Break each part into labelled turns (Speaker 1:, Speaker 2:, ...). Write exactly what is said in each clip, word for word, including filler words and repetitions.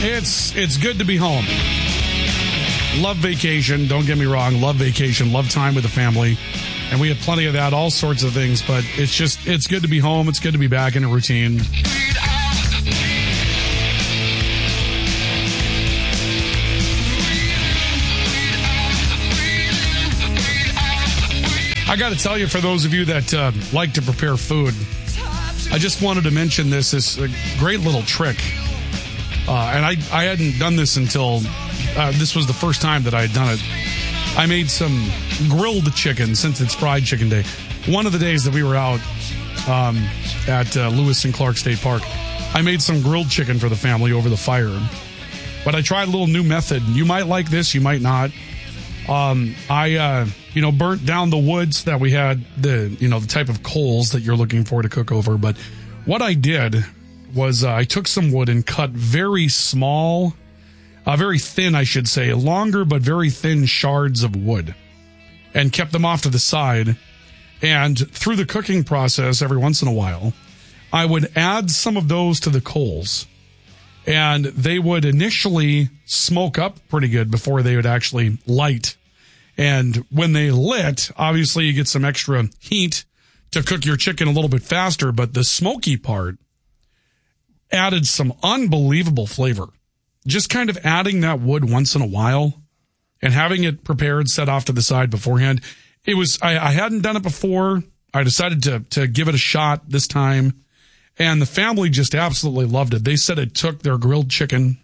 Speaker 1: It's it's good to be home. Love vacation. Don't get me wrong. Love vacation. Love time with the family. And we had plenty of that, all sorts of things. But it's just, it's good to be home. It's good to be back in a routine. I got to tell you, for those of you that uh, like to prepare food, I just wanted to mention this. This a great little trick. Uh, and I, I hadn't done this until uh, this was the first time that I had done it. I made some grilled chicken since it's fried chicken day. One of the days that we were out um, at uh, Lewis and Clark State Park, I made some grilled chicken for the family over the fire. But I tried a little new method. You might like this, you might not. Um, I, uh, you know, burnt down the woods that we had, the, you know, the type of coals that you're looking for to cook over. But what I did was uh, I took some wood and cut very small, uh, very thin, I should say, longer but very thin shards of wood, and kept them off to the side. And through the cooking process, every once in a while, I would add some of those to the coals, and they would initially smoke up pretty good before they would actually light. And when they lit, obviously you get some extra heat to cook your chicken a little bit faster, but the smoky part added some unbelievable flavor. Just kind of adding that wood once in a while and having it prepared, set off to the side beforehand. It was, I, I hadn't done it before. I decided to, to give it a shot this time, and the family just absolutely loved it. They said it took their grilled chicken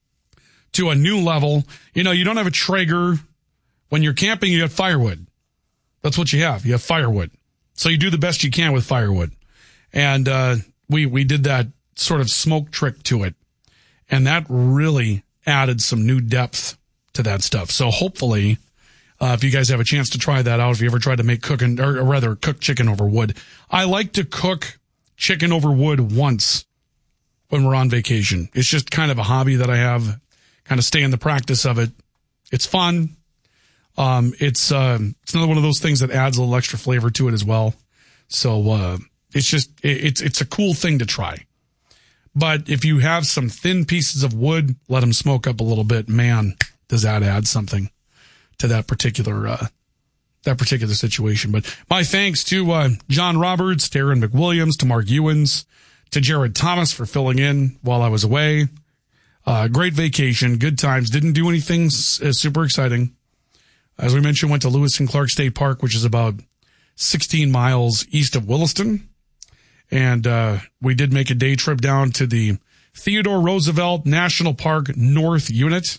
Speaker 1: to a new level. You know, you don't have a Traeger. When you're camping, you got firewood. That's what you have. You have firewood. So you do the best you can with firewood. And, uh, we, we did that sort of smoke trick to it. And that really added some new depth to that stuff. So hopefully, uh, if you guys have a chance to try that out, if you ever tried to make cooking, or rather cook chicken over wood. I like to cook chicken over wood once when we're on vacation. It's just kind of a hobby that I have, kind of stay in the practice of it. It's fun. Um, it's, uh, it's another one of those things that adds a little extra flavor to it as well. So, uh, it's just, it, it's, it's a cool thing to try. But if you have some thin pieces of wood, let them smoke up a little bit. Man, does that add something to that particular, uh, that particular situation. But my thanks to, uh, John Roberts, to Aaron McWilliams, to Mark Ewens, to Jared Thomas for filling in while I was away. Uh, great vacation, good times. Didn't do anything s- super exciting. As we mentioned, went to Lewis and Clark State Park, which is about sixteen miles east of Williston. And uh we did make a day trip down to the Theodore Roosevelt National Park North Unit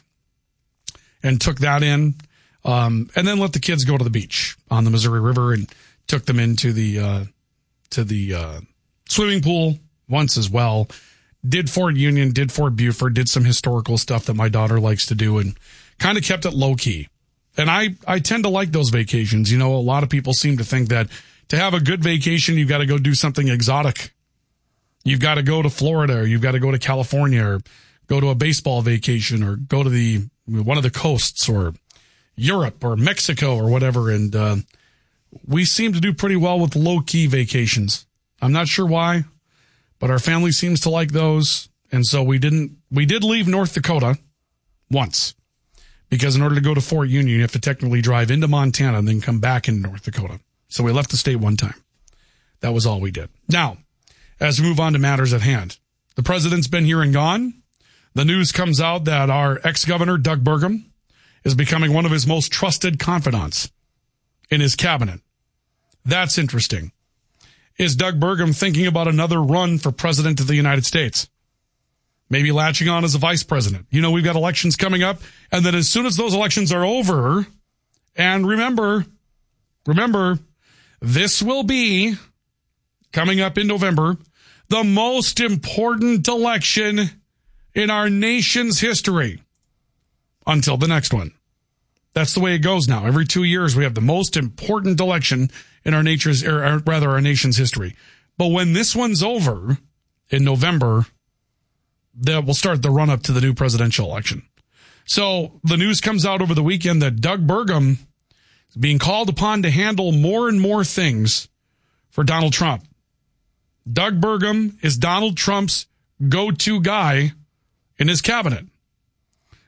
Speaker 1: and took that in. Um and then let the kids go to the beach on the Missouri River and took them into the uh to the uh swimming pool once as well. Did Fort Union, did Fort Buford, did some historical stuff that my daughter likes to do, and kind of kept it low key. And I, I tend to like those vacations. You know, a lot of people seem to think that to have a good vacation, you've got to go do something exotic. You've got to go to Florida, or you've got to go to California, or go to a baseball vacation, or go to the one of the coasts, or Europe, or Mexico, or whatever. And uh, we seem to do pretty well with low-key vacations. I'm not sure why, but our family seems to like those. And so we didn't, we did leave North Dakota once. Because in order to go to Fort Union, you have to technically drive into Montana and then come back into North Dakota. So we left the state one time. That was all we did. Now, as we move on to matters at hand, the president's been here and gone. The news comes out that our ex-governor, Doug Burgum, is becoming one of his most trusted confidants in his cabinet. That's interesting. Is Doug Burgum thinking about another run for president of the United States? Maybe latching on as a vice president. You know, we've got elections coming up, and then as soon as those elections are over, and remember, remember, this will be, coming up in November, the most important election in our nation's history until the next one. That's the way it goes now. Every two years, we have the most important election in our nature's, or rather our nation's history. But when this one's over in November, that will start the run-up to the new presidential election. So the news comes out over the weekend that Doug Burgum is being called upon to handle more and more things for Donald Trump. Doug Burgum is Donald Trump's go-to guy in his cabinet.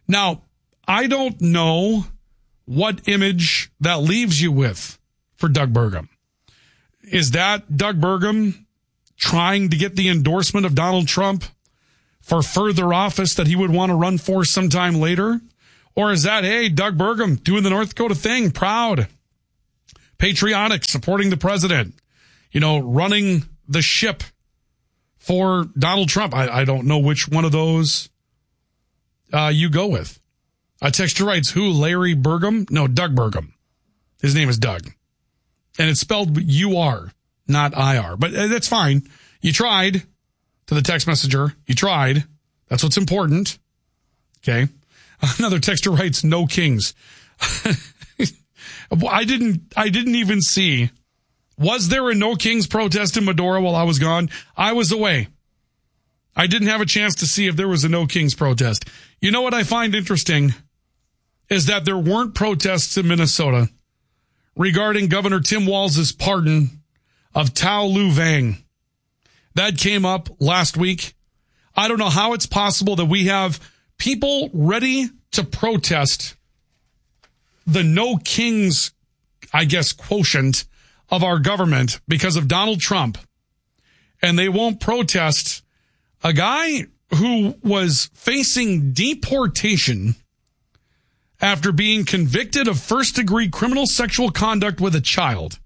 Speaker 1: Now, I don't know what image that leaves you with for Doug Burgum. Is that Doug Burgum trying to get the endorsement of Donald Trump for further office that he would want to run for sometime later? Or is that, hey, Doug Burgum doing the North Dakota thing, proud, patriotic, supporting the president, you know, running the ship for Donald Trump? I, I don't know which one of those uh, you go with. A texter writes, who, Larry Burgum? No, Doug Burgum. His name is Doug. And it's spelled U R, not I R. But that's fine. You tried to the text messenger. You tried. That's what's important. Okay. Another texter writes, no kings. I didn't, I didn't even see. Was there a no kings protest in Medora while I was gone? I was away. I didn't have a chance to see if there was a no kings protest. You know what I find interesting is that there weren't protests in Minnesota regarding Governor Tim Walz's pardon of Tao Lu Vang. That came up last week. I don't know how it's possible that we have people ready to protest the no kings, I guess, quotient of our government because of Donald Trump, and they won't protest a guy who was facing deportation after being convicted of first-degree criminal sexual conduct with a child.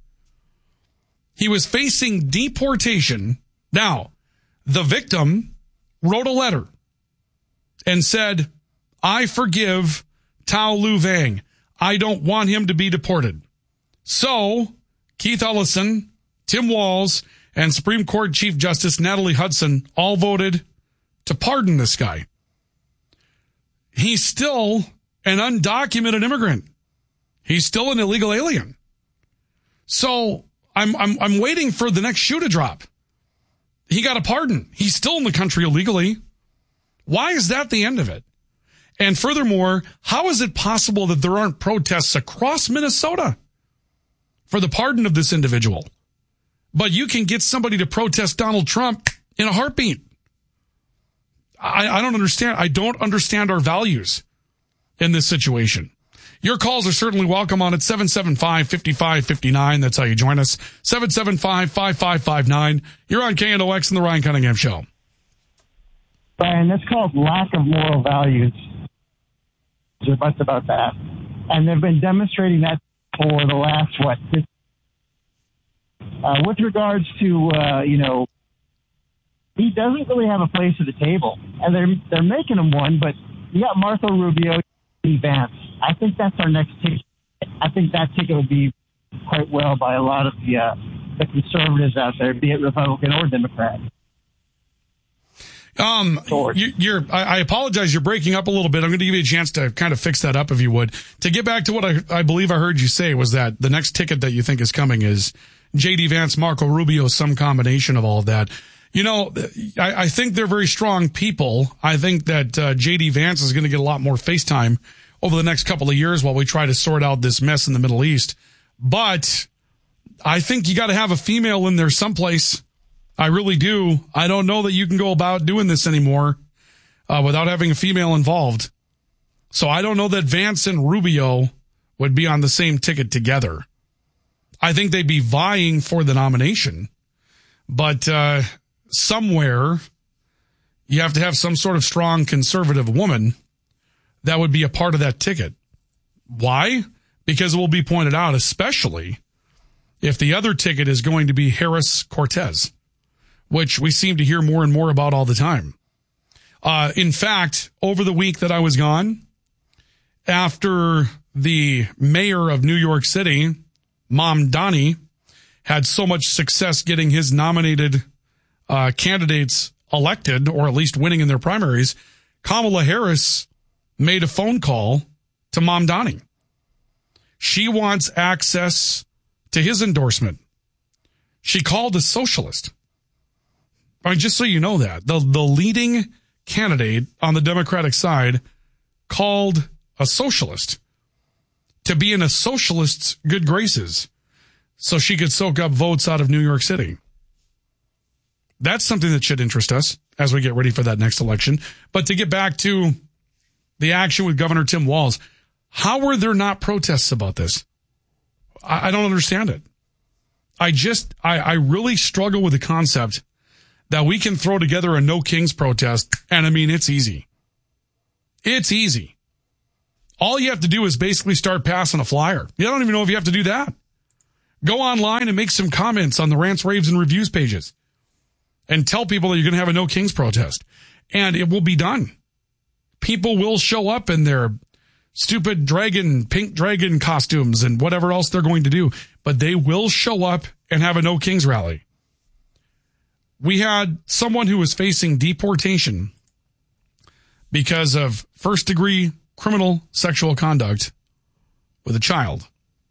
Speaker 1: He was facing deportation. Now, the victim wrote a letter and said, I forgive Tao Lu Vang. I don't want him to be deported. So, Keith Ellison, Tim Walz, and Supreme Court Chief Justice Natalie Hudson all voted to pardon this guy. He's still an undocumented immigrant. He's still an illegal alien. So I'm I'm I'm waiting for the next shoe to drop. He got a pardon. He's still in the country illegally. Why is that the end of it? And furthermore, how is it possible that there aren't protests across Minnesota for the pardon of this individual? But you can get somebody to protest Donald Trump in a heartbeat. I, I don't understand. I don't understand our values in this situation. Your calls are certainly welcome on at seven seven five, five five five nine. That's how you join us. seven seven five, five five five nine. You're on K N O X and the Ryan Cunningham Show.
Speaker 2: Brian, that's called lack of moral values. There's much about that. And they've been demonstrating that for the last, what, fifty Uh, with regards to, uh, you know, he doesn't really have a place at the table. And they're they're making him one, but you got Marco Rubio, J D Vance. I think that's our next ticket. I think that ticket will be quite well by a lot of the, uh, the conservatives out there, be it Republican or Democrat.
Speaker 1: Um, you, you're, I, I apologize. You're breaking up a little bit. I'm going to give you a chance to kind of fix that up if you would. To get back to what I, I believe I heard you say was that the next ticket that you think is coming is J D Vance, Marco Rubio, some combination of all of that. You know, I, I think they're very strong people. I think that uh, J D Vance is going to get a lot more face time over the next couple of years while we try to sort out this mess in the Middle East. But I think you got to have a female in there someplace. I really do. I don't know that you can go about doing this anymore uh, without having a female involved. So I don't know that Vance and Rubio would be on the same ticket together. I think they'd be vying for the nomination, but uh, somewhere you have to have some sort of strong conservative woman that would be a part of that ticket. Why? Because it will be pointed out, especially if the other ticket is going to be Harris Cortez, which we seem to hear more and more about all the time. Uh, in fact, over the week that I was gone, after the mayor of New York City, Mamdani, had so much success getting his nominated uh, candidates elected, or at least winning in their primaries, Kamala Harris made a phone call to Mamdani. She wants access to his endorsement. She called a socialist. I mean, just so you know that, the, the leading candidate on the Democratic side called a socialist to be in a socialist's good graces so she could soak up votes out of New York City. That's something that should interest us as we get ready for that next election. But to get back to the action with Governor Tim Walz. How were there not protests about this? I, I don't understand it. I just, I, I really struggle with the concept that we can throw together a No Kings protest, and I mean, it's easy. It's easy. All you have to do is basically start passing a flyer. You don't even know if you have to do that. Go online and make some comments on the Rants, Raves, and Reviews pages and tell people that you're going to have a No Kings protest, and it will be done. People will show up in their stupid dragon, pink dragon costumes and whatever else they're going to do, but they will show up and have a No Kings rally. We had someone who was facing deportation because of first degree criminal sexual conduct with a child.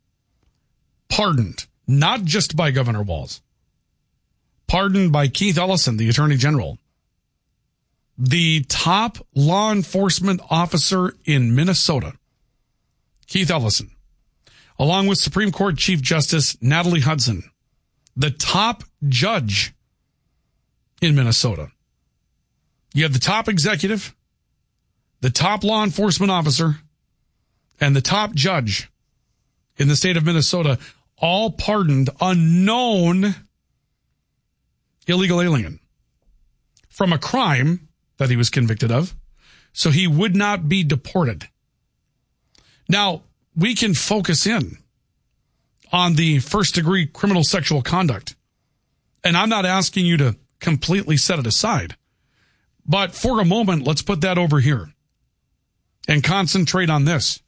Speaker 1: Pardoned, not just by Governor Walz. Pardoned by Keith Ellison, the Attorney General. The top law enforcement officer in Minnesota, Keith Ellison, along with Supreme Court Chief Justice Natalie Hudson, the top judge in Minnesota. You have the top executive, the top law enforcement officer, and the top judge in the state of Minnesota, all pardoned a known illegal alien from a crime that he was convicted of, so he would not be deported. Now, we can focus in on the first degree criminal sexual conduct, and I'm not asking you to completely set it aside, but for a moment, let's put that over here and concentrate on this.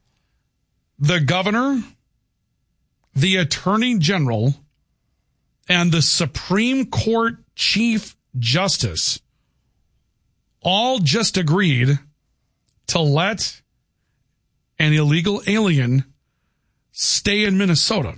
Speaker 1: The governor, the attorney general, and the Supreme Court Chief Justice all just agreed to let an illegal alien stay in Minnesota.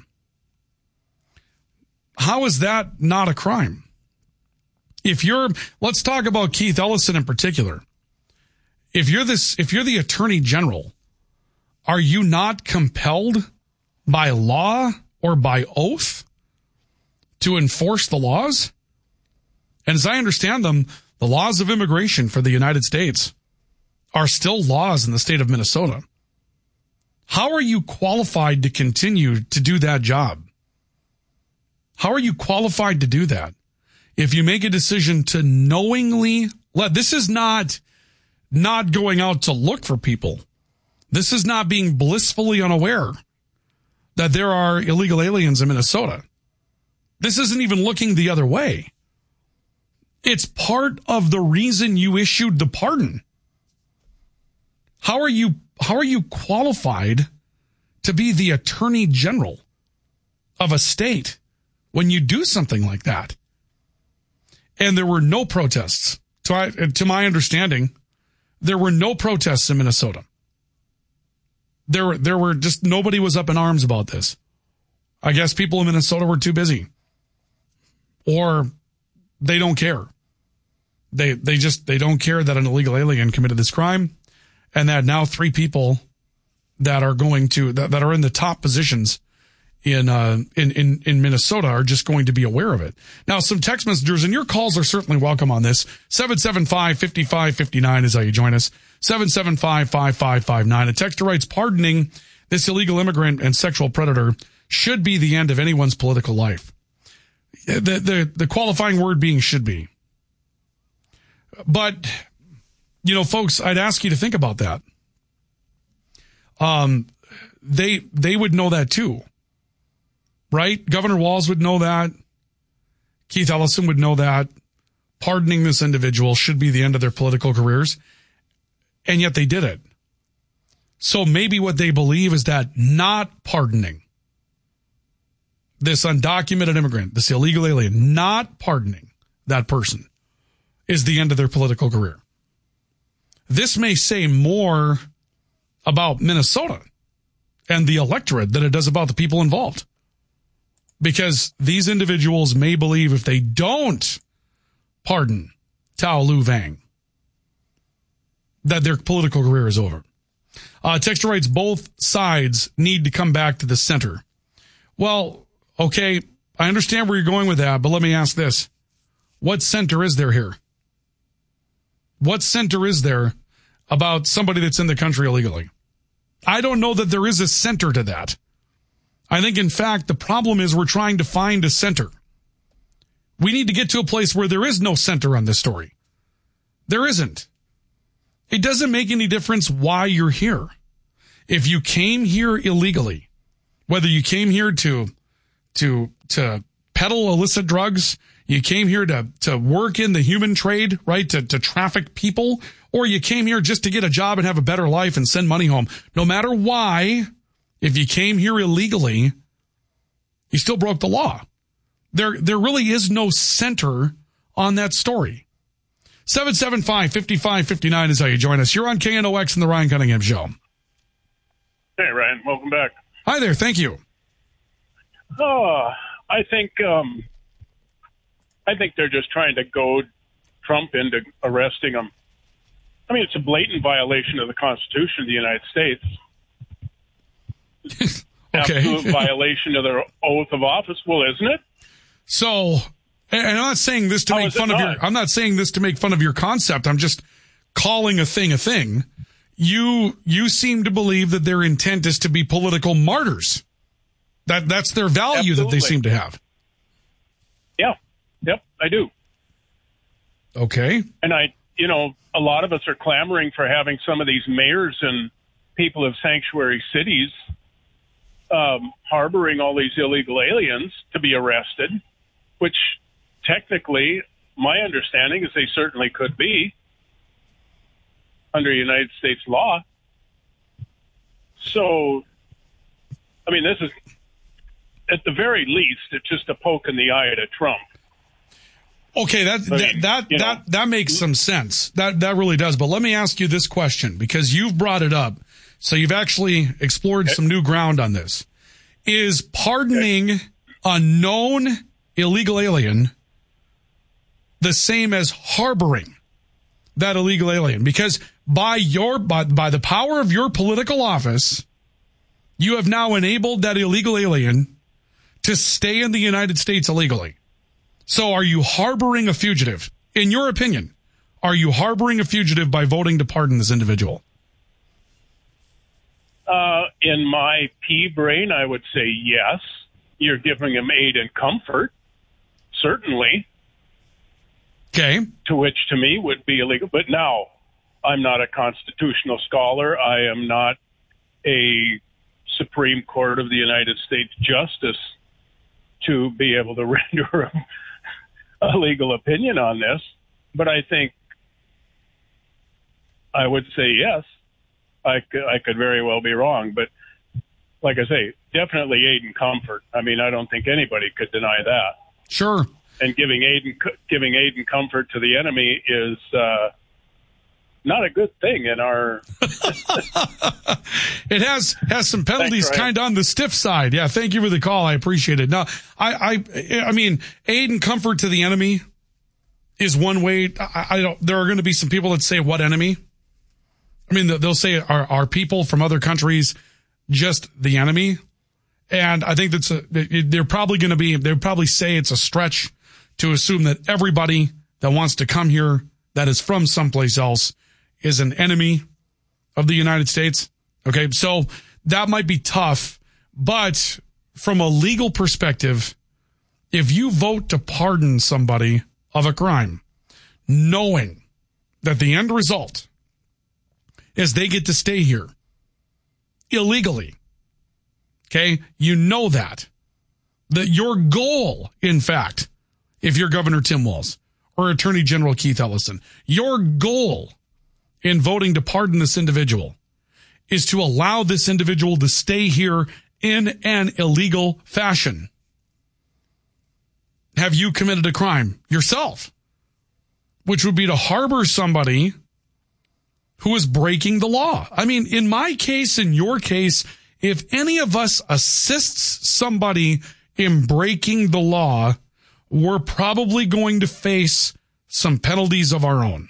Speaker 1: How is that not a crime? If you're, let's talk about Keith Ellison in particular. If you're this, if you're the attorney general, are you not compelled by law or by oath to enforce the laws? And as I understand them, the laws of immigration for the United States are still laws in the state of Minnesota. How are you qualified to continue to do that job? How are you qualified to do that? If you make a decision to knowingly let, this is not, not going out to look for people. This is not being blissfully unaware that there are illegal aliens in Minnesota. This isn't even looking the other way. It's part of the reason you issued the pardon. How are you, how are you qualified to be the attorney general of a state when you do something like that? And there were no protests. To, I, to my understanding, there were no protests in Minnesota. There were, there were just, nobody was up in arms about this. I guess people in Minnesota were too busy. Or they don't care. They, they just, they don't care that an illegal alien committed this crime, and that now three people that are going to, that, that are in the top positions in, uh, in, in, in Minnesota are just going to be aware of it. Now, some text messengers, and your calls are certainly welcome on this. seven seven five, five five five nine is how you join us. seven seven five, five five five nine. A texter writes, pardoning this illegal immigrant and sexual predator should be the end of anyone's political life. The, the, the qualifying word being should be. But, you know, folks, I'd ask you to think about that. Um, they, they would know that too, right? Governor Walz would know that. Keith Ellison would know that. Pardoning this individual should be the end of their political careers. And yet they did it. So maybe what they believe is that not pardoning this undocumented immigrant, this illegal alien, not pardoning that person is the end of their political career. This may say more about Minnesota and the electorate than it does about the people involved. Because these individuals may believe if they don't pardon Tao Lu Vang, that their political career is over. Uh, Texter writes, both sides need to come back to the center. Well, okay, I understand where you're going with that, but let me ask this. What center is there here? What center is there about somebody that's in the country illegally. I don't know that there is a center to that. I think, in fact, the problem is we're trying to find a center. We need to get to a place where there is no center on this story. There isn't. It doesn't make any difference why you're here. If you came here illegally, whether you came here to to to peddle illicit drugs, you came here to to work in the human trade, right, to, to traffic people, or you came here just to get a job and have a better life and send money home, no matter why, if you came here illegally, you still broke the law. There, there really is no center on that story. seven seven five, five five five nine is how you join us. You're on K N O X and the Ryan Cunningham Show.
Speaker 3: Hey, Ryan. Welcome back.
Speaker 1: Hi there. Thank you.
Speaker 3: Oh, I think um, I think they're just trying to goad Trump into arresting him. I mean, it's a blatant violation of the Constitution of the United States.
Speaker 1: Okay.
Speaker 3: Absolute violation of their oath of office. Well, isn't it?
Speaker 1: So, and I'm not saying this to
Speaker 3: How
Speaker 1: make
Speaker 3: is it
Speaker 1: fun of
Speaker 3: not?
Speaker 1: your, I'm not saying this to make fun of your concept. I'm just calling a thing a thing. You, you seem to believe that their intent is to be political martyrs. That, that's their value
Speaker 3: Absolutely.
Speaker 1: that they seem to have.
Speaker 3: Yeah. Yep, I do.
Speaker 1: Okay.
Speaker 3: And I, you know, a lot of us are clamoring for having some of these mayors and people of sanctuary cities um, harboring all these illegal aliens to be arrested, which technically, my understanding is they certainly could be under United States law. So, I mean, this is, at the very least, it's just a poke in the eye to Trump.
Speaker 1: Okay, that
Speaker 3: I
Speaker 1: that
Speaker 3: mean,
Speaker 1: that,
Speaker 3: you know.
Speaker 1: that that makes some sense. That that really does. But let me ask you this question, because you've brought it up. So you've actually explored
Speaker 3: Okay.
Speaker 1: some new ground on this. Is pardoning a known illegal alien the same as harboring that illegal alien? Because by your by, by the power of your political office, you have now enabled that illegal alien to stay in the United States illegally. So are you harboring a fugitive? In your opinion, are you harboring a fugitive by voting to pardon this individual?
Speaker 3: Uh, in my pea brain, I would say yes. You're giving him aid and comfort, certainly,
Speaker 1: Okay.
Speaker 3: to which to me would be illegal. But now, I'm not a constitutional scholar. I am not a Supreme Court of the United States justice to be able to render a legal opinion on this. But I think I would say yes. I could, I could very well be wrong, but like I say, definitely aid and comfort. I mean, I don't think anybody could deny that.
Speaker 1: Sure.
Speaker 3: And giving aid and co- giving aid and comfort to the enemy is uh, not a good thing in our.
Speaker 1: It has has some penalties
Speaker 3: Thanks, Ryan.
Speaker 1: kind of on the stiff side. Yeah, thank you for the call. I appreciate it. Now, I I I mean, aid and comfort to the enemy is one way. I, I don't. There are going to be some people that say, "What enemy?" I mean, they'll say, "Are are people from other countries just the enemy?" And I think that's a. They're probably going to be. They'll probably say it's a stretch to assume that everybody that wants to come here that is from someplace else is an enemy of the United States. Okay, so that might be tough, but from a legal perspective, if you vote to pardon somebody of a crime, knowing that the end result is they get to stay here illegally, okay, you know that. That your goal, in fact, if you're Governor Tim Walz or Attorney General Keith Ellison, your goal in voting to pardon this individual is to allow this individual to stay here in an illegal fashion. Have you committed a crime yourself? Which would be to harbor somebody who is breaking the law. I mean, in my case, in your case, if any of us assists somebody in breaking the law, we're probably going to face some penalties of our own.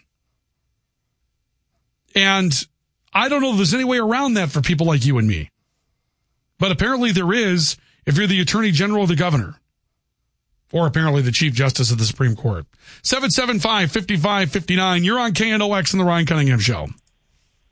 Speaker 1: And I don't know if there's any way around that for people like you and me. But apparently there is if you're the Attorney General or the Governor. Or apparently the Chief Justice of the Supreme Court. seven seven five, five five five nine. You're on K N O X and the Ryan Cunningham Show.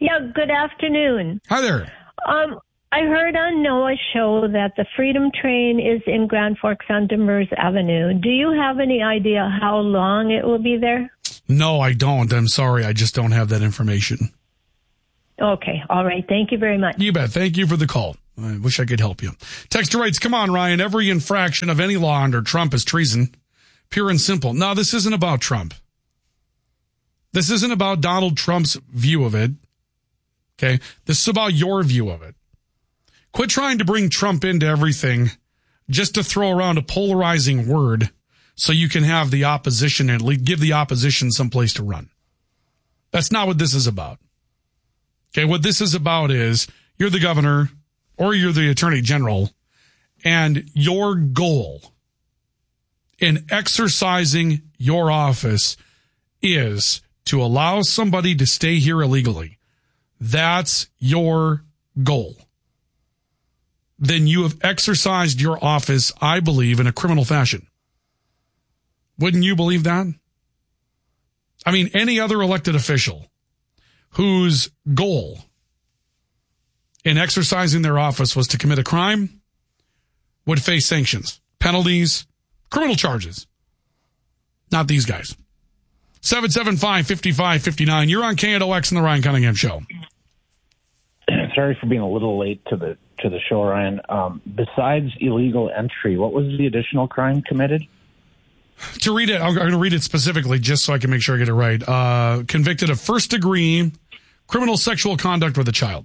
Speaker 4: Yeah, good afternoon.
Speaker 1: Hi there.
Speaker 4: Um, I heard on Noah's show that the Freedom Train is in Grand Forks on Demers Avenue. Do you have any idea how long it will be there?
Speaker 1: No, I don't. I'm sorry. I just don't have that information.
Speaker 4: Okay. All right. Thank you very much.
Speaker 1: You bet. Thank you for the call. I wish I could help you. Texter writes, come on, Ryan. Every infraction of any law under Trump is treason. Pure and simple. No, this isn't about Trump. This isn't about Donald Trump's view of it. Okay? This is about your view of it. Quit trying to bring Trump into everything just to throw around a polarizing word so you can have the opposition and give the opposition some place to run. That's not what this is about. Okay, what this is about is you're the governor or you're the attorney general, and your goal in exercising your office is to allow somebody to stay here illegally. That's your goal. Then you have exercised your office, I believe, in a criminal fashion. Wouldn't you believe that? I mean, any other elected official whose goal in exercising their office was to commit a crime would face sanctions, penalties, criminal charges. Not these guys. seven seven five, five five five nine. You're on K N O X and the Ryan Cunningham Show.
Speaker 5: Sorry for being a little late to the to the show, Ryan. Um, besides illegal entry, what was the additional crime committed?
Speaker 1: To read it, I'm going to read it specifically just so I can make sure I get it right. Uh, convicted of first degree criminal sexual conduct with a child.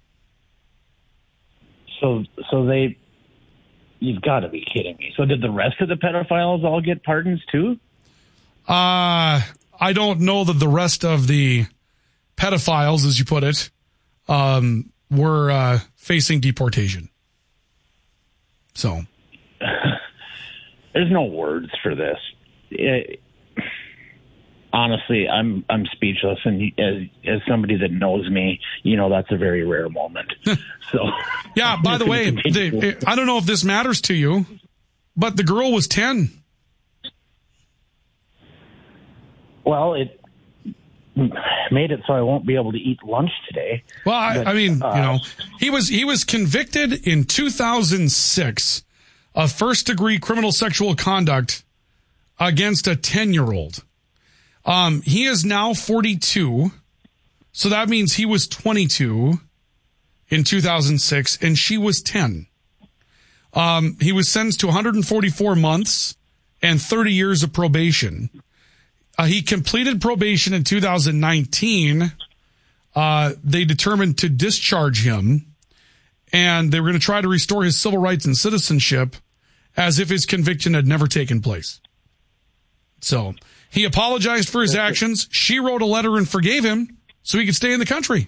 Speaker 5: So, so they, you've got to be kidding me. So did the rest of the pedophiles all get pardons too?
Speaker 1: Uh, I don't know that the rest of the pedophiles, as you put it, um, were uh, facing deportation. So.
Speaker 5: There's no words for this. It, honestly, I'm I'm speechless, and as as somebody that knows me, you know that's a very rare moment. So,
Speaker 1: yeah. By the way, they, I don't know if this matters to you, but the girl was ten.
Speaker 5: Well, it made it so I won't be able to eat lunch today.
Speaker 1: Well, I,
Speaker 5: but,
Speaker 1: I mean,
Speaker 5: uh,
Speaker 1: you know, he was he was convicted in two thousand six of first degree criminal sexual conduct against a ten-year-old. Um, he is now forty-two, so that means he was twenty-two in two thousand six, and she was ten. Um, he was sentenced to one hundred forty-four months and thirty years of probation. Uh, he completed probation in two thousand nineteen. Uh, they determined to discharge him, and they were going to try to restore his civil rights and citizenship as if his conviction had never taken place. So he apologized for his actions. She wrote a letter and forgave him so he could stay in the country.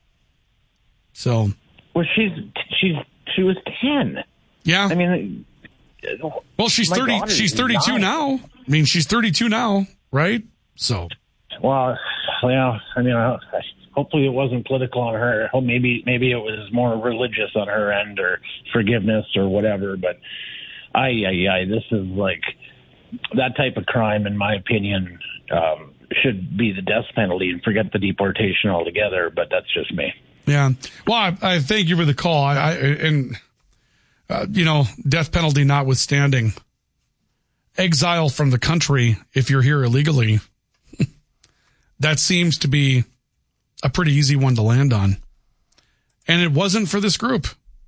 Speaker 1: So,
Speaker 5: well, she's she's she was ten.
Speaker 1: Yeah,
Speaker 5: I mean,
Speaker 1: well, she's thirty. She's thirty-two nine. Now. I mean, she's thirty-two now, right? So,
Speaker 5: well, yeah. I mean, I, hopefully it wasn't political on her. Oh, maybe maybe it was more religious on her end, or forgiveness, or whatever. But, I, I, I this is like that type of crime, in my opinion, um, should be the death penalty and forget the deportation altogether. But that's just me.
Speaker 1: Yeah. Well, I, I thank you for the call. I, I and uh, you know, death penalty notwithstanding, exile from the country if you're here illegally. That seems to be a pretty easy one to land on. And it wasn't for this group.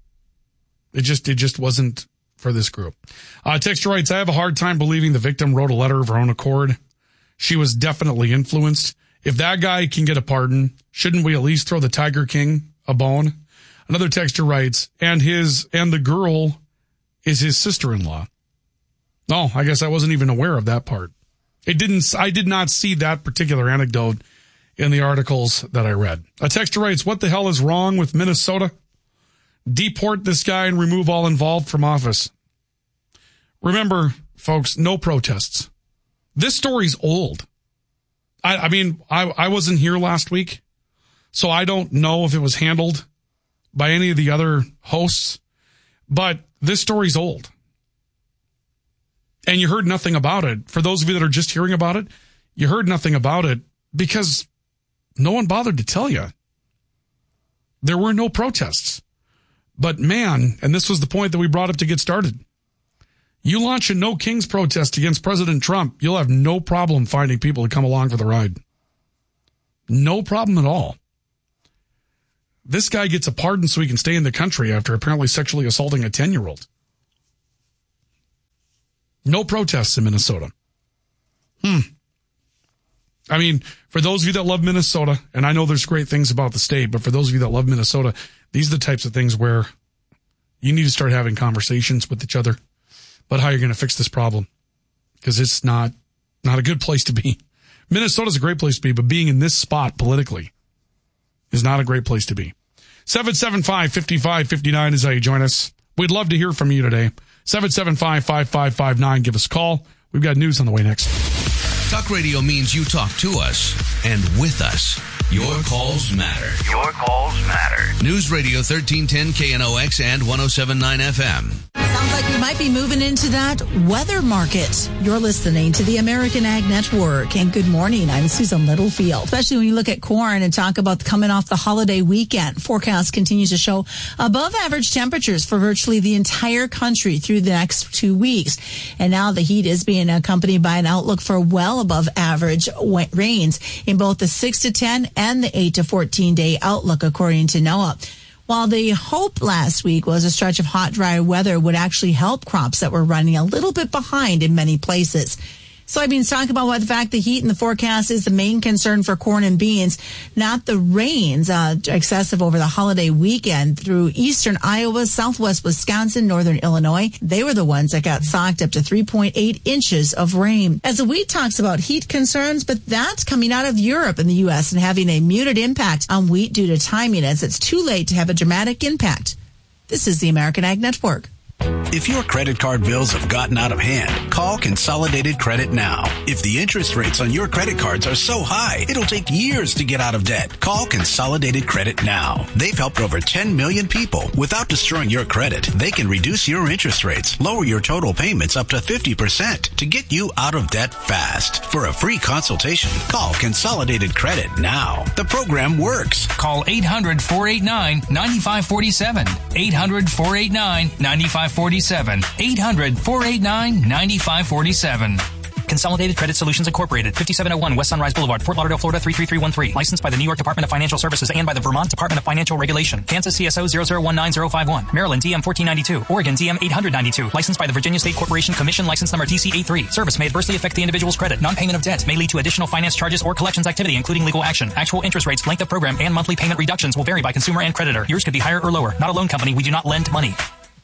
Speaker 1: It just, it just wasn't for this group. Uh, Texter writes, I have a hard time believing the victim wrote a letter of her own accord. She was definitely influenced. If that guy can get a pardon, shouldn't we at least throw the Tiger King a bone? Another texter writes, and his, and the girl is his sister-in-law. No, I guess I wasn't even aware of that part. It didn't, I did not see that particular anecdote in the articles that I read. A texter writes, what the hell is wrong with Minnesota? Deport this guy and remove all involved from office. Remember, folks, no protests. This story's old. I, I mean, I, I wasn't here last week, so I don't know if it was handled by any of the other hosts, but this story's old. And you heard nothing about it. For those of you that are just hearing about it, you heard nothing about it because no one bothered to tell you. there were no protests. But man, and this was the point that we brought up to get started, you launch a No Kings protest against President Trump, you'll have no problem finding people to come along for the ride. No problem at all. This guy gets a pardon so he can stay in the country after apparently sexually assaulting a ten-year-old. No protests in Minnesota. Hmm. I mean, for those of you that love Minnesota, and I know there's great things about the state, but for those of you that love Minnesota, these are the types of things where you need to start having conversations with each other about how you're going to fix this problem, because it's not not a good place to be. Minnesota's a great place to be, but being in this spot politically is not a great place to be. seven seven five, five five five nine is how you join us. We'd love to hear from you today. seven seven five, five five five nine. Give us a call. We've got news on the way next.
Speaker 6: Talk radio means you talk to us and with us. Your calls matter.
Speaker 7: Your calls matter.
Speaker 6: News Radio thirteen ten K N O X and one oh seven point nine F M.
Speaker 8: Sounds like we might be moving into that weather market. You're listening to the American Ag Network. And good morning. I'm Susan Littlefield. Especially when you look at corn and talk about coming off the holiday weekend. Forecast continues to show above average temperatures for virtually the entire country through the next two weeks. And now the heat is being accompanied by an outlook for well above average rains in both the six to ten and the eight to fourteen day outlook, according to NOAA. While the hope last week was a stretch of hot, dry weather would actually help crops that were running a little bit behind in many places. Soybeans talk about what the fact the heat in the forecast is the main concern for corn and beans, not the rains uh, excessive over the holiday weekend through eastern Iowa, southwest Wisconsin, northern Illinois. They were the ones that got socked up to three point eight inches of rain. As the wheat talks about heat concerns, but that's coming out of Europe and the U S and having a muted impact on wheat due to timing, as it's too late to have a dramatic impact. This is the American Ag Network.
Speaker 9: If your credit card bills have gotten out of hand, call Consolidated Credit now. If the interest rates on your credit cards are so high, it'll take years to get out of debt. Call Consolidated Credit now. They've helped over ten million people. Without destroying your credit, they can reduce your interest rates, lower your total payments up to fifty percent to get you out of debt fast. For a free consultation, call Consolidated Credit now. The program works.
Speaker 10: Call eight hundred, four eight nine, nine five four seven. eight hundred, four eight nine, nine five four seven. eight hundred, four eight nine, nine five four seven. Consolidated Credit Solutions Incorporated, fifty-seven oh one West Sunrise Boulevard, Fort Lauderdale, Florida three three three one three. Licensed by the New York Department of Financial Services and by the Vermont Department of Financial Regulation. Kansas C S O zero zero one nine zero five one. Maryland D M fourteen ninety-two. Oregon D M eight ninety-two. Licensed by the Virginia State Corporation Commission. License number D C A three. Service may adversely affect the individual's credit. Non-payment of debt may lead to additional finance charges or collections activity, including legal action. Actual interest rates, length of program, and monthly payment reductions will vary by consumer and creditor. Yours could be higher or lower. Not a loan company. We do not lend money.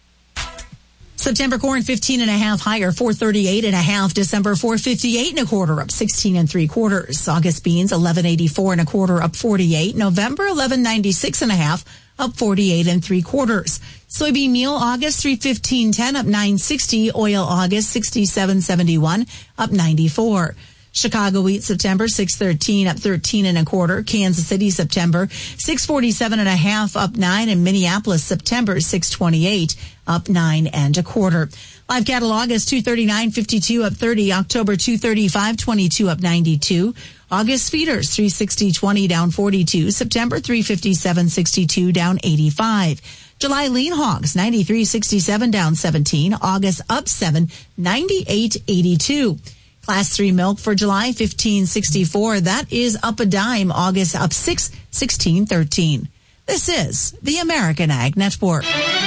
Speaker 8: September corn fifteen and a half higher, four thirty-eight and a half. December four fifty-eight and a quarter, up sixteen and three quarters. August beans eleven eighty-four and a quarter, up forty-eight. November eleven ninety-six and a half, up forty-eight and three quarters. Soybean meal August three fifteen ten, up nine sixty. Oil August sixty-seven seventy-one, up ninety-four. Chicago wheat September six thirteen, up thirteen and a quarter. Kansas City September six forty-seven and a half, up nine. And Minneapolis September six twenty-eight, up nine and a quarter. Live cattle August two thirty-nine fifty-two, up thirty. October two thirty-five twenty-two, up ninety-two. August feeders three sixty twenty, down forty-two. September three fifty-seven sixty-two, down eighty-five. July lean hogs ninety-three sixty-seven, down seventeen. August up seven, ninety-eight eighty-two. Class three milk for July, fifteen sixty-four. That is up a dime. August up six, sixteen thirteen. This is the American Ag Network.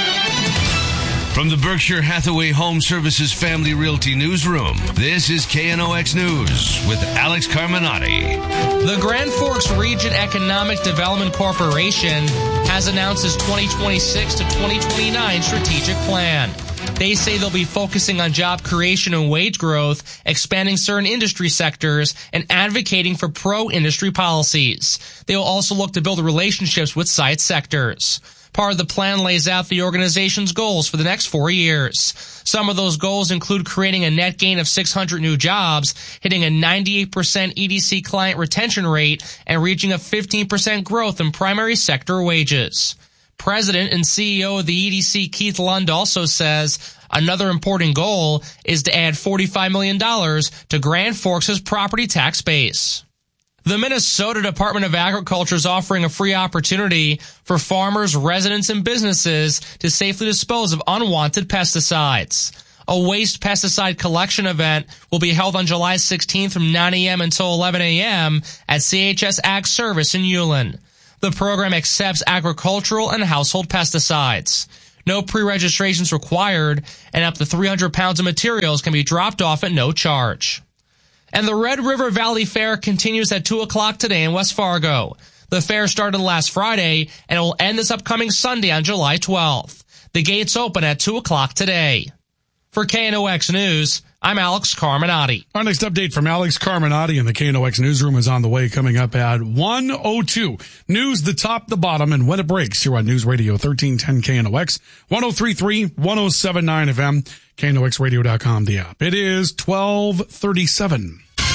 Speaker 6: From the Berkshire Hathaway Home Services Family Realty Newsroom, this is K N O X News with Alex Carminati.
Speaker 11: The Grand Forks Region Economic Development Corporation has announced its twenty twenty-six to twenty twenty-nine strategic plan. They say they'll be focusing on job creation and wage growth, expanding certain industry sectors, and advocating for pro-industry policies. They will also look to build relationships with site sectors. Part of the plan lays out the organization's goals for the next four years. Some of those goals include creating a net gain of six hundred new jobs, hitting a ninety-eight percent E D C client retention rate, and reaching a fifteen percent growth in primary sector wages. President and C E O of the E D C, Keith Lund, also says another important goal is to add forty-five million dollars to Grand Forks' property tax base. The Minnesota Department of Agriculture is offering a free opportunity for farmers, residents, and businesses to safely dispose of unwanted pesticides. A waste pesticide collection event will be held on July sixteenth from nine a.m. until eleven a.m. at C H S Ag Service in Ulen. The program accepts agricultural and household pesticides. No pre-registrations required, and up to three hundred pounds of materials can be dropped off at no charge. And the Red River Valley Fair continues at two o'clock today in West Fargo. The fair started last Friday, and it will end this upcoming Sunday on July twelfth. The gates open at two o'clock today. For K N O X News, I'm Alex Carminati.
Speaker 1: Our next update from Alex Carminati in the K N O X Newsroom is on the way, coming up at one oh two. News, the top, the bottom, and when it breaks here on News Radio thirteen ten K N O X, one oh three point three, one oh seven point nine F M, K N O X radio dot com, the app. It is twelve thirty-seven.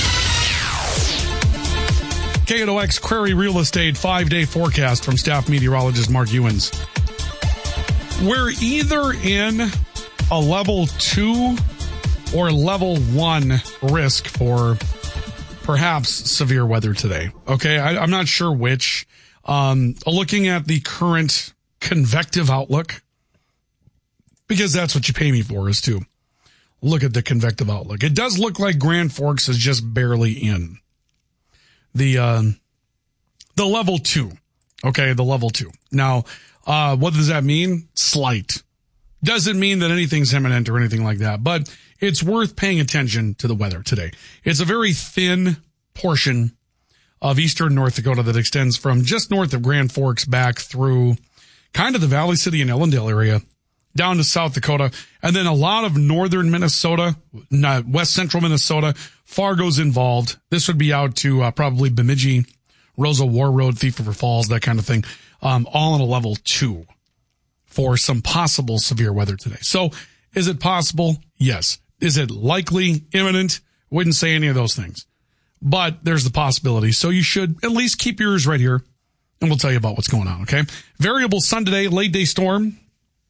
Speaker 1: K N O X Query Real Estate five-day forecast from staff meteorologist Mark Ewens. We're either in a level two or level one risk for perhaps severe weather today. Okay, I, I'm not sure which. Um, looking at the current convective outlook, because that's what you pay me for, is to look at the convective outlook. It does look like Grand Forks is just barely in the uh, the level two. Okay, the level two. Now, uh, what does that mean? Slight. Doesn't mean that anything's imminent or anything like that, but it's worth paying attention to the weather today. It's a very thin portion of eastern North Dakota that extends from just north of Grand Forks back through kind of the Valley City and Ellendale area down to South Dakota, and then a lot of northern Minnesota, west central Minnesota. Fargo's involved. This would be out to uh, probably Bemidji, Rosa War Road, Thief River Falls, that kind of thing, um, all in a level two for some possible severe weather today. So is it possible? Yes. Is it likely, imminent? Wouldn't say any of those things. But there's the possibility. So you should at least keep your ears right here, and we'll tell you about what's going on, okay? Variable sun today, late day storm,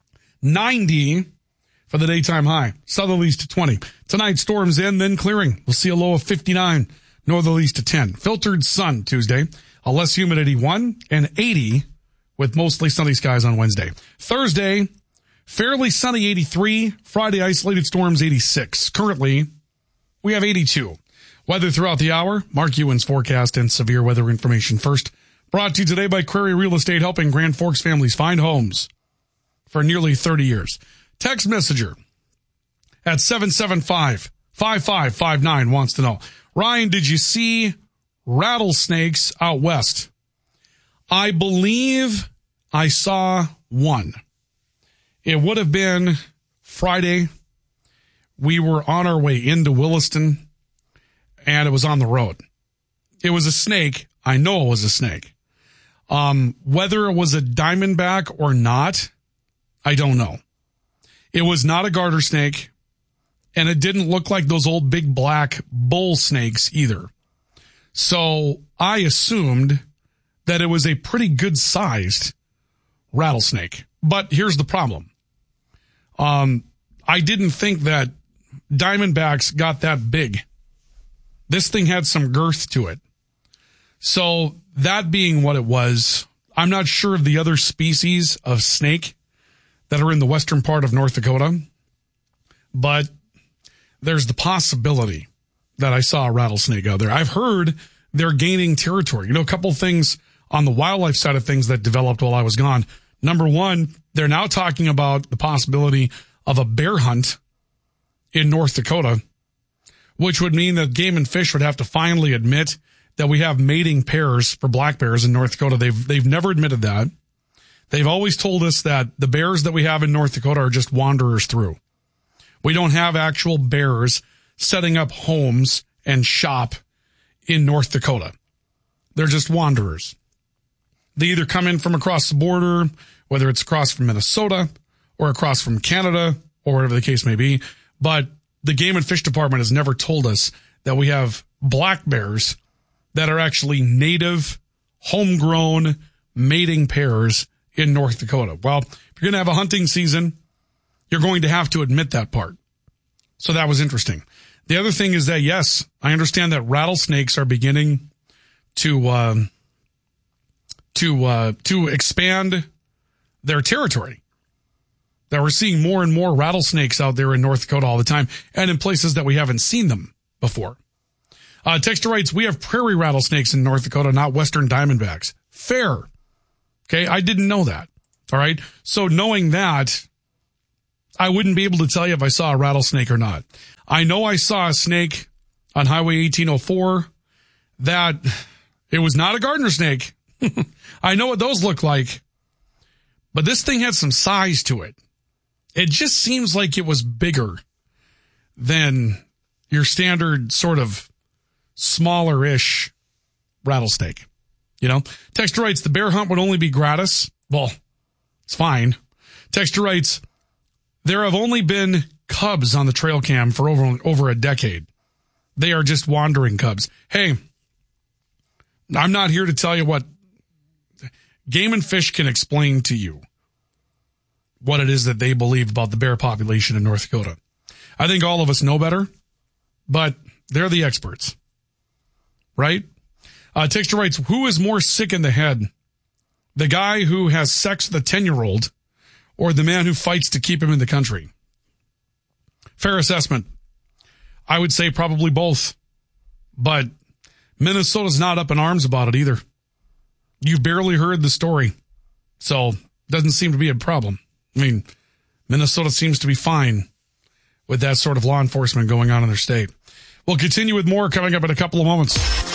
Speaker 1: ninety for the daytime high. Southerlies to twenty. Tonight, storms in, then clearing. We'll see a low of fifty-nine. Northerlies to ten. Filtered sun Tuesday. A less humid eighty-one and eighty with mostly sunny skies on Wednesday. Thursday, fairly sunny eighty-three. Friday, isolated storms eighty-six. Currently, we have eighty-two. Weather throughout the hour. Mark Ewan's forecast and severe weather information first. Brought to you today by Query Real Estate, helping Grand Forks families find homes for nearly thirty years. Text messenger at seven seven five, five five five nine wants to know, Ryan, did you see rattlesnakes out west? I believe I saw one. It would have been Friday. We were on our way into Williston, and it was on the road. It was a snake. I know it was a snake. Um, whether it was a diamondback or not, I don't know. It was not a garter snake, and it didn't look like those old big black bull snakes either. So I assumed that it was a pretty good-sized rattlesnake. But here's the problem. Um, I didn't think that diamondbacks got that big. This thing had some girth to it. So that being what it was, I'm not sure of the other species of snake that are in the western part of North Dakota, but there's the possibility that I saw a rattlesnake out there. I've heard they're gaining territory. You know, a couple things on the wildlife side of things that developed while I was gone. Number one, they're now talking about the possibility of a bear hunt in North Dakota, which would mean that Game and Fish would have to finally admit that we have mating pairs for black bears in North Dakota. They've they've never admitted that. They've always told us that the bears that we have in North Dakota are just wanderers through. We don't have actual bears setting up homes and shop in North Dakota. They're just wanderers. They either come in from across the border, whether it's across from Minnesota or across from Canada or whatever the case may be. But the Game and Fish Department has never told us that we have black bears that are actually native, homegrown, mating pairs in North Dakota. Well, if you're going to have a hunting season, you're going to have to admit that part. So that was interesting. The other thing is that, yes, I understand that rattlesnakes are beginning to um, to uh, to expand their territory. That we're seeing more and more rattlesnakes out there in North Dakota all the time, and in places that we haven't seen them before. Uh, Texter writes, we have prairie rattlesnakes in North Dakota, not western diamondbacks. Fair. Okay, I didn't know that. All right, so knowing that, I wouldn't be able to tell you if I saw a rattlesnake or not. I know I saw a snake on Highway eighteen oh four that it was not a gardener snake. I know what those look like, but this thing had some size to it. It just seems like it was bigger than your standard sort of smaller-ish rattlesnake. You know, Texter writes, the bear hunt would only be gratis. Well, it's fine. Texter writes, there have only been cubs on the trail cam for over, over a decade. They are just wandering cubs. Hey, I'm not here to tell you what Game and Fish can explain to you what it is that they believe about the bear population in North Dakota. I think all of us know better, but they're the experts, right? Uh, Texter writes, who is more sick in the head? The guy who has sex with a ten-year-old or the man who fights to keep him in the country? Fair assessment. I would say probably both, but Minnesota's not up in arms about it either. You barely heard the story, so doesn't seem to be a problem. I mean, Minnesota seems to be fine with that sort of law enforcement going on in their state. We'll continue with more coming up in a couple of moments.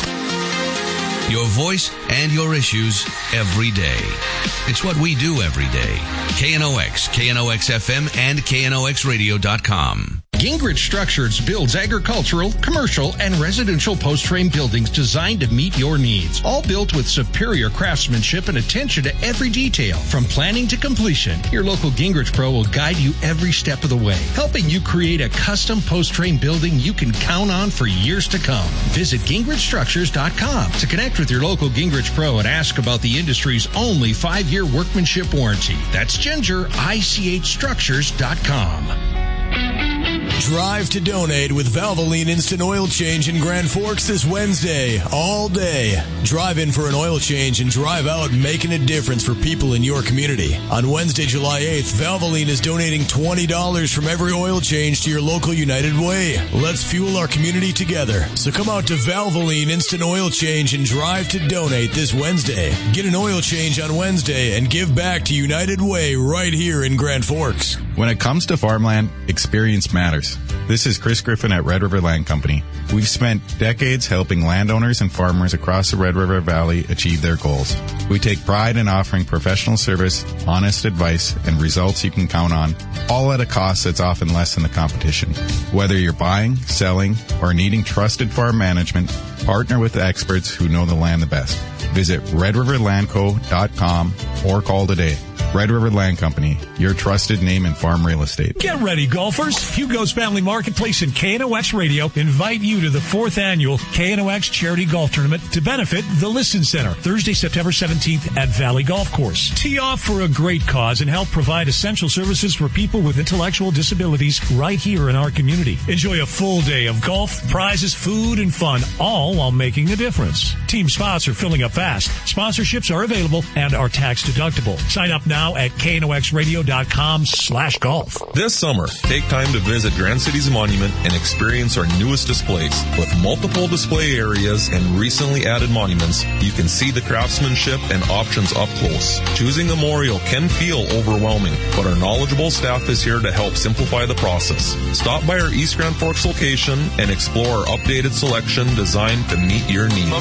Speaker 6: Your voice and your issues every day. It's what we do every day. K N O X, K N O X F M, and K N O X radio dot com.
Speaker 7: Gingrich Structures builds agricultural, commercial, and residential post-frame buildings designed to meet your needs. All built with superior craftsmanship and attention to every detail. From planning to completion, your local Gingrich Pro will guide you every step of the way, helping you create a custom post-frame building you can count on for years to come. Visit Gingrich Structures dot com to connect with your local Gingrich Pro and ask about the industry's only five-year workmanship warranty. That's Ginger, I C H Structures dot com.
Speaker 12: Drive to donate with Valvoline Instant Oil Change in Grand Forks this Wednesday, all day. Drive in for an oil change and drive out making a difference for people in your community. On Wednesday, July eighth, Valvoline is donating twenty dollars from every oil change to your local United Way. Let's fuel our community together. So come out to Valvoline Instant Oil Change and drive to donate this Wednesday. Get an oil change on Wednesday and give back to United Way right here in Grand Forks.
Speaker 13: When it comes to farmland, experience matters. This is Chris Griffin at Red River Land Company. We've spent decades helping landowners and farmers across the Red River Valley achieve their goals. We take pride in offering professional service, honest advice, and results you can count on, all at a cost that's often less than the competition. Whether you're buying, selling, or needing trusted farm management, partner with the experts who know the land the best. Visit red river land co dot com or call today. Red River Land Company, your trusted name in farm real estate.
Speaker 14: Get ready, golfers. Hugo's Family Marketplace and K N O X Radio invite you to the fourth annual K N O X Charity Golf Tournament to benefit the Listen Center, Thursday, September seventeenth at Valley Golf Course. Tee off for a great cause and help provide essential services for people with intellectual disabilities right here in our community. Enjoy a full day of golf, prizes, food, and fun, all while making a difference. Team spots are filling up fast. Sponsorships are available and are tax deductible. Sign up now at K N O X radio dot com slash golf.
Speaker 15: This summer, take time to visit Grand Cities Monument and experience our newest displays. With multiple display areas and recently added monuments, you can see the craftsmanship and options up close. Choosing a memorial can feel overwhelming, but our knowledgeable staff is here to help simplify the process. Stop by our East Grand Forks location and explore our updated selection designed to meet your needs.